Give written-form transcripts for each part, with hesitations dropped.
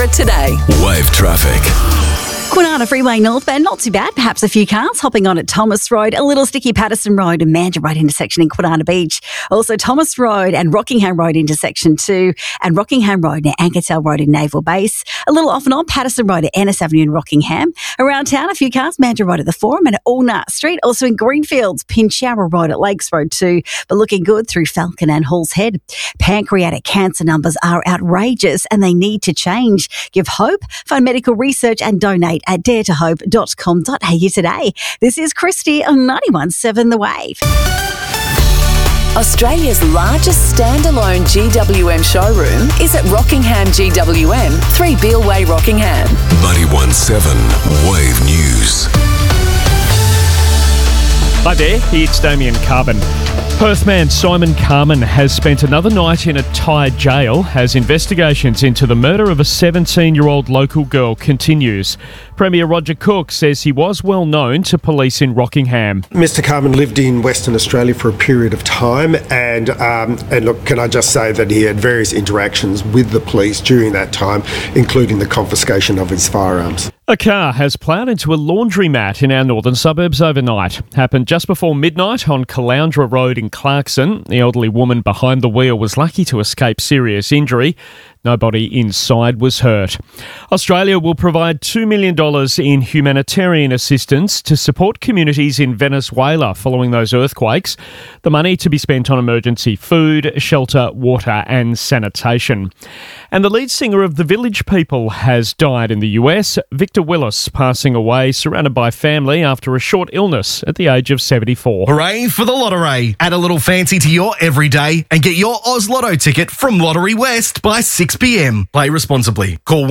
Mandurah today. Wave traffic. Kwinana Freeway northbound, not too bad. Perhaps a few cars hopping on at Thomas Road, a little sticky Patterson Road and Mandurah Road intersection in Kwinana Beach. Also Thomas Road and Rockingham Road intersection 2 and Rockingham Road near Ankertel Road in Naval Base. A little off and on Patterson Road at Ennis Avenue in Rockingham. Around town, a few cars, Mandurah Road at the Forum and at Allnut Street. Also in Greenfields, Pinchara Road at Lakes Road 2, but looking good through Falcon and Halls Head. Pancreatic cancer numbers are outrageous and they need to change. Give hope, find medical research and donate at daretohope.com.au today. This is Christy on 91.7 The Wave. Australia's largest standalone GWM showroom is at Rockingham GWM, 3 Beale Way, Rockingham. 91.7 Wave News. Hi there, it's Damien Carbon. Perth man Simon Carman has spent another night in a Thai jail as investigations into the murder of a 17-year-old local girl continues. Premier Roger Cook says he was well known to police in Rockingham. Mr. Carman lived in Western Australia for a period of time and look, can I just say that he had various interactions with the police during that time, including the confiscation of his firearms. A car has ploughed into a laundromat in our northern suburbs overnight. Happened just before midnight on Caloundra Road in Clarkson. The elderly woman behind the wheel was lucky to escape serious injury. Nobody inside was hurt. Australia will provide $2 million in humanitarian assistance to support communities in Venezuela following those earthquakes. The money to be spent on emergency food, shelter, water and sanitation. And the lead singer of The Village People has died in the US. Victor Willis passing away surrounded by family after a short illness at the age of 74. Hooray for the Lottery. Add a little fancy to your everyday and get your Oz Lotto ticket from Lottery West by 6 p.m. Play responsibly. Call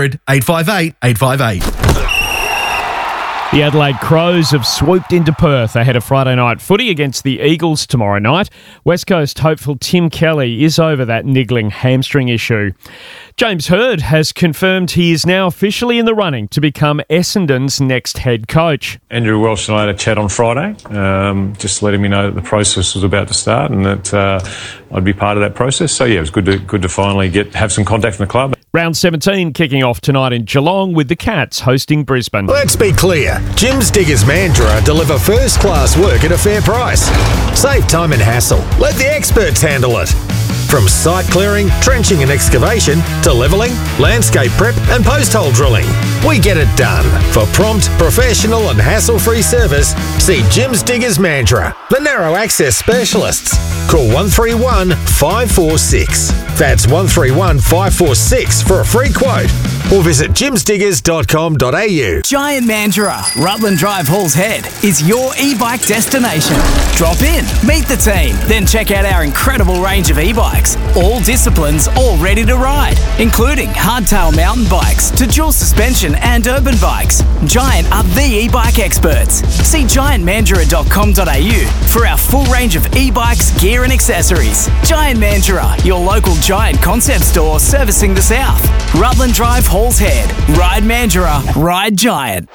1-800-858-858. The Adelaide Crows have swooped into Perth ahead of Friday night footy against the Eagles tomorrow night. West Coast hopeful Tim Kelly is over that niggling hamstring issue. James Hird has confirmed he is now officially in the running to become Essendon's next head coach. Andrew Welsh and I had a chat on Friday, just letting me know that the process was about to start and that I'd be part of that process. So yeah, it was good to finally have some contact from the club. Round 17 kicking off tonight in Geelong with the Cats hosting Brisbane. Let's be clear. Jim's Diggers Mandurah deliver first-class work at a fair price. Save time and hassle. Let the experts handle it. From site clearing, trenching and excavation to levelling, landscape prep and post-hole drilling. We get it done. For prompt, professional and hassle-free service, see Jim's Diggers Mandurah, the narrow access specialists. Call 131 546. That's 131 546 for a free quote. Or visit jimsdiggers.com.au. Giant Mandurah, Rutland Drive, Halls Head, is your e-bike destination. Drop in, meet the team, then check out our incredible range of e-bikes. All disciplines, all ready to ride, including hardtail mountain bikes to dual suspension and urban bikes. Giant are the e-bike experts. See giantmandurah.com.au for our full range of e-bikes, gear and accessories. Giant Mandurah, your local Giant concept store servicing the South. Rutland Drive, Halls Head. Ride Mandurah, ride Giant.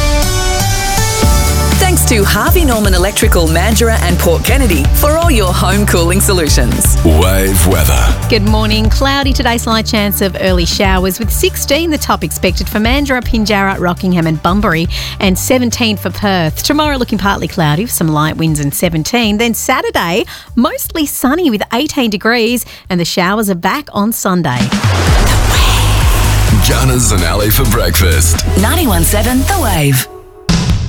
Thanks to Harvey Norman Electrical, Mandurah and Port Kennedy for all your home cooling solutions. Wave weather. Good morning. Cloudy today, slight chance of early showers with 16 the top expected for Mandurah, Pinjarra, Rockingham and Bunbury and 17 for Perth. Tomorrow looking partly cloudy with some light winds and 17. Then Saturday, mostly sunny with 18 degrees and the showers are back on Sunday. Gunners and Ali for breakfast. 91.7 The Wave.